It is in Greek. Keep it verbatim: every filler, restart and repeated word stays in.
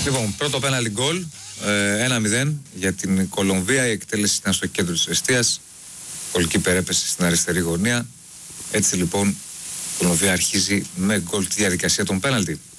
Λοιπόν, πρώτο πέναλτι γκολ, ένα μηδέν για την Κολομβία. Η εκτέλεση ήταν στο κέντρο της εστίας. Ο goalkeeper έπεσε στην αριστερή γωνία. Έτσι λοιπόν η Κολομβία αρχίζει με γκολ τη διαδικασία των πέναλτι.